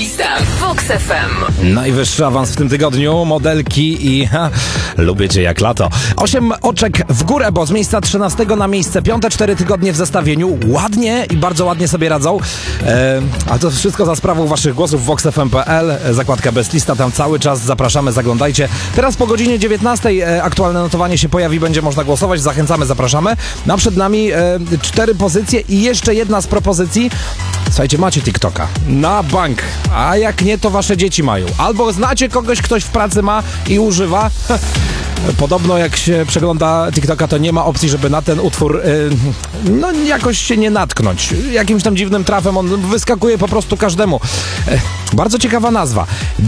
Lista w Vox FM. Najwyższy awans w tym tygodniu, modelki i lubię cię jak lato. 8 oczek w górę, bo z miejsca 13 na miejsce 5, 4 tygodnie w zestawieniu. Ładnie i bardzo ładnie sobie radzą. A to wszystko za sprawą waszych głosów w voxfm.pl. Zakładka Best Lista, tam cały czas zapraszamy, zaglądajcie. Teraz po godzinie 19 aktualne notowanie się pojawi, będzie można głosować. Zachęcamy, zapraszamy. No, przed nami 4 pozycje i jeszcze jedna z propozycji. Słuchajcie, macie TikToka na bank, a jak nie, to wasze dzieci mają. Albo znacie kogoś, ktoś w pracy ma i używa. Podobno jak się przegląda TikToka, to nie ma opcji, żeby na ten utwór jakoś się nie natknąć. Jakimś tam dziwnym trafem on wyskakuje po prostu każdemu. Bardzo ciekawa nazwa.